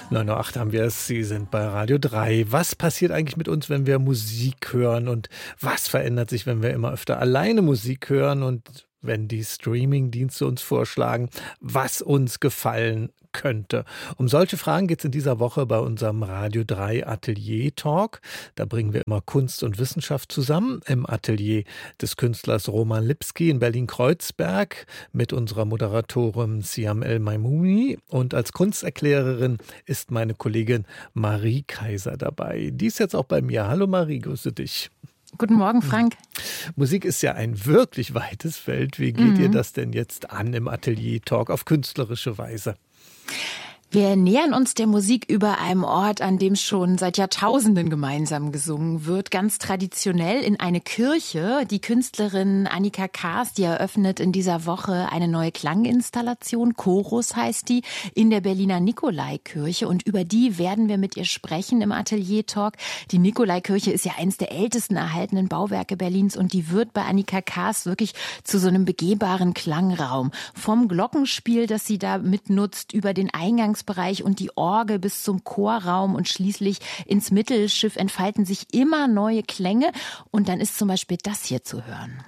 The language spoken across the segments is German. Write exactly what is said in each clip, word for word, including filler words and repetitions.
neun Uhr acht haben wir es, Sie sind bei Radio drei. Was passiert eigentlich mit uns, wenn wir Musik hören? Und was verändert sich, wenn wir immer öfter alleine Musik hören? Und wenn die Streaming-Dienste uns vorschlagen, was uns gefallen könnte. Um solche Fragen geht es in dieser Woche bei unserem Radio drei Atelier Talk. Da bringen wir immer Kunst und Wissenschaft zusammen im Atelier des Künstlers Roman Lipski in Berlin-Kreuzberg mit unserer Moderatorin Siam El-Maimouni. Und als Kunsterklärerin ist meine Kollegin Marie Kaiser dabei. Die ist jetzt auch bei mir. Hallo Marie, grüße dich. Guten Morgen, Frank. Musik ist ja ein wirklich weites Feld. Wie geht mhm. ihr das denn jetzt an im Atelier Talk auf künstlerische Weise? Wir nähern uns der Musik über einem Ort, an dem schon seit Jahrtausenden gemeinsam gesungen wird, ganz traditionell in eine Kirche. Die Künstlerin Annika Kaas, die eröffnet in dieser Woche eine neue Klanginstallation, Chorus heißt die, in der Berliner Nikolaikirche, und über die werden wir mit ihr sprechen im Atelier Talk. Die Nikolaikirche ist ja eines der ältesten erhaltenen Bauwerke Berlins und die wird bei Annika Kaas wirklich zu so einem begehbaren Klangraum. Vom Glockenspiel, das sie da mitnutzt, über den Eingangs Bereich und die Orgel bis zum Chorraum und schließlich ins Mittelschiff entfalten sich immer neue Klänge. Und dann ist zum Beispiel das hier zu hören.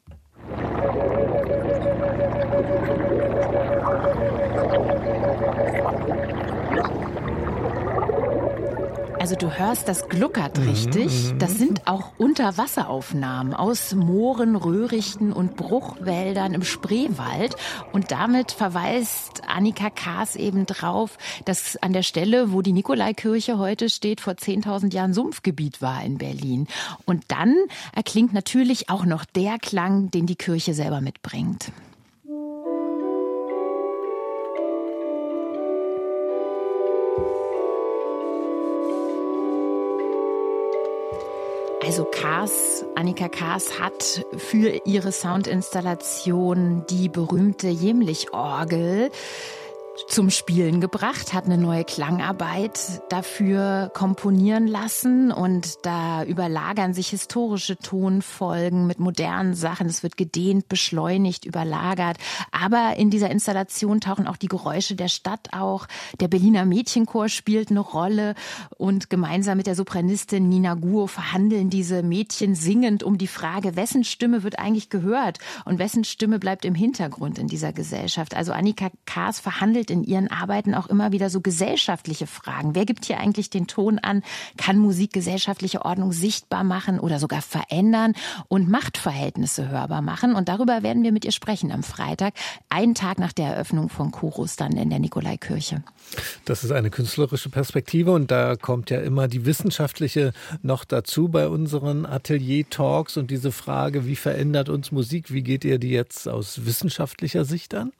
Also du hörst, das gluckert richtig. Das sind auch Unterwasseraufnahmen aus Mooren, Röhrichten und Bruchwäldern im Spreewald. Und damit verweist Annika Kaas eben drauf, dass an der Stelle, wo die Nikolaikirche heute steht, vor zehntausend Jahren Sumpfgebiet war in Berlin. Und dann erklingt natürlich auch noch der Klang, den die Kirche selber mitbringt. Also Kaas, Annika Kaas hat für ihre Soundinstallation die berühmte Jemlich-Orgel zum Spielen gebracht, hat eine neue Klangarbeit dafür komponieren lassen und da überlagern sich historische Tonfolgen mit modernen Sachen. Es wird gedehnt, beschleunigt, überlagert. Aber in dieser Installation tauchen auch die Geräusche der Stadt auch. Der Berliner Mädchenchor spielt eine Rolle und gemeinsam mit der Sopranistin Nina Guo verhandeln diese Mädchen singend um die Frage, wessen Stimme wird eigentlich gehört und wessen Stimme bleibt im Hintergrund in dieser Gesellschaft. Also Annika Kaas verhandelt in ihren Arbeiten auch immer wieder so gesellschaftliche Fragen. Wer gibt hier eigentlich den Ton an? Kann Musik gesellschaftliche Ordnung sichtbar machen oder sogar verändern und Machtverhältnisse hörbar machen? Und darüber werden wir mit ihr sprechen am Freitag, einen Tag nach der Eröffnung von Chorus dann in der Nikolaikirche. Das ist eine künstlerische Perspektive und da kommt ja immer die wissenschaftliche noch dazu bei unseren Atelier-Talks und diese Frage, wie verändert uns Musik? Wie geht ihr die jetzt aus wissenschaftlicher Sicht an?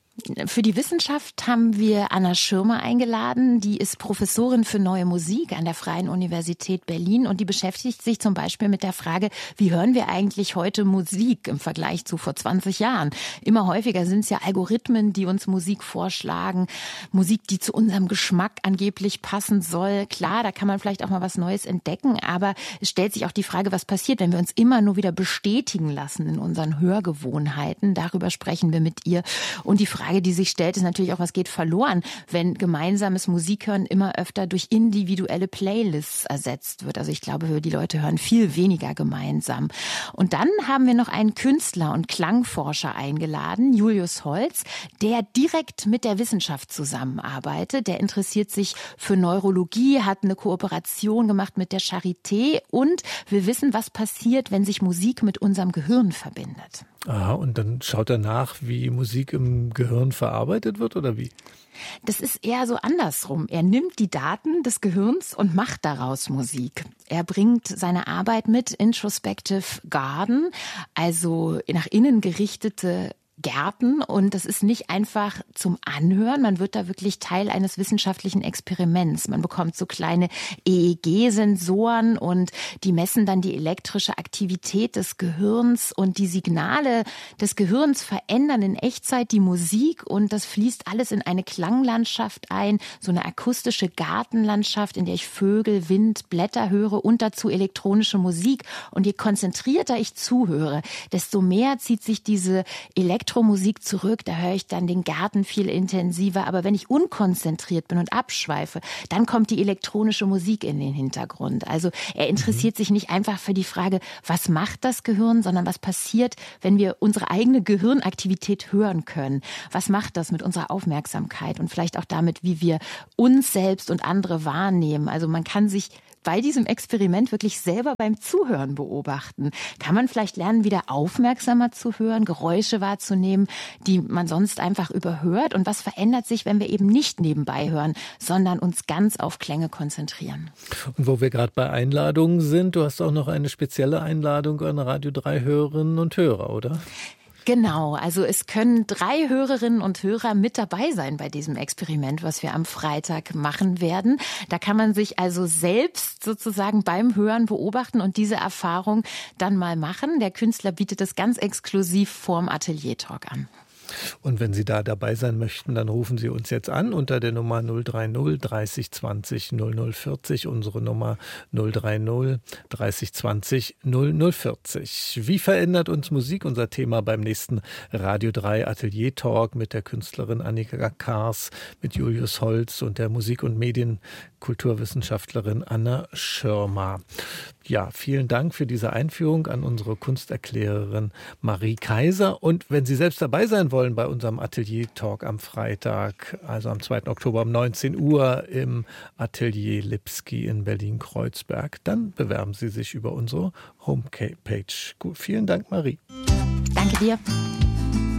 Für die Wissenschaft haben wir Anna Schirmer eingeladen. Die ist Professorin für Neue Musik an der Freien Universität Berlin und die beschäftigt sich zum Beispiel mit der Frage, wie hören wir eigentlich heute Musik im Vergleich zu vor zwanzig Jahren? Immer häufiger sind es ja Algorithmen, die uns Musik vorschlagen, Musik, die zu unserem Geschmack angeblich passen soll. Klar, da kann man vielleicht auch mal was Neues entdecken, aber es stellt sich auch die Frage, was passiert, wenn wir uns immer nur wieder bestätigen lassen in unseren Hörgewohnheiten. Darüber sprechen wir mit ihr. Und die Frage, die sich stellt, ist natürlich auch, was geht verloren, wenn gemeinsames Musikhören immer öfter durch individuelle Playlists ersetzt wird. Also ich glaube, die Leute hören viel weniger gemeinsam. Und dann haben wir noch einen Künstler und Klangforscher eingeladen, Julius Holz, der direkt mit der Wissenschaft zusammenarbeitet. Der interessiert sich für Neurologie, hat eine Kooperation gemacht mit der Charité und will wissen, was passiert, wenn sich Musik mit unserem Gehirn verbindet. Aha, und dann schaut er nach, wie Musik im Gehirn verarbeitet wird, oder wie? Das ist eher so andersrum. Er nimmt die Daten des Gehirns und macht daraus Musik. Er bringt seine Arbeit mit Introspective Garden, also nach innen gerichtete Gärten, und das ist nicht einfach zum Anhören, man wird da wirklich Teil eines wissenschaftlichen Experiments. Man bekommt so kleine E E G-Sensoren und die messen dann die elektrische Aktivität des Gehirns und die Signale des Gehirns verändern in Echtzeit die Musik und das fließt alles in eine Klanglandschaft ein, so eine akustische Gartenlandschaft, in der ich Vögel, Wind, Blätter höre und dazu elektronische Musik. Und je konzentrierter ich zuhöre, desto mehr zieht sich diese elektronische Elektromusik zurück, da höre ich dann den Garten viel intensiver. Aber wenn ich unkonzentriert bin und abschweife, dann kommt die elektronische Musik in den Hintergrund. Also er interessiert mhm. sich nicht einfach für die Frage, was macht das Gehirn, sondern was passiert, wenn wir unsere eigene Gehirnaktivität hören können. Was macht das mit unserer Aufmerksamkeit und vielleicht auch damit, wie wir uns selbst und andere wahrnehmen. Also man kann sich bei diesem Experiment wirklich selber beim Zuhören beobachten. Kann man vielleicht lernen, wieder aufmerksamer zu hören, Geräusche wahrzunehmen, die man sonst einfach überhört? Und was verändert sich, wenn wir eben nicht nebenbei hören, sondern uns ganz auf Klänge konzentrieren? Und wo wir gerade bei Einladungen sind, du hast auch noch eine spezielle Einladung an Radio drei Hörerinnen und Hörer, oder? Genau, also es können drei Hörerinnen und Hörer mit dabei sein bei diesem Experiment, was wir am Freitag machen werden. Da kann man sich also selbst sozusagen beim Hören beobachten und diese Erfahrung dann mal machen. Der Künstler bietet das ganz exklusiv vorm Atelier-Talk an. Und wenn Sie da dabei sein möchten, dann rufen Sie uns jetzt an unter der Nummer null drei null dreißig zwanzig null null vierzig, unsere Nummer null drei null dreißig zwanzig null null vierzig. Wie verändert uns Musik? Unser Thema beim nächsten Radio drei Atelier Talk mit der Künstlerin Annika Kaas, mit Julius Holz und der Musik- und Medienkulturwissenschaftlerin Anna Schirmer. Ja, vielen Dank für diese Einführung an unsere Kunsterklärerin Marie Kaiser. Und wenn Sie selbst dabei sein wollen bei unserem Atelier-Talk am Freitag, also am zweiten Oktober um neunzehn Uhr im Atelier Lipski in Berlin-Kreuzberg, dann bewerben Sie sich über unsere Homepage. Gut, vielen Dank, Marie. Danke dir.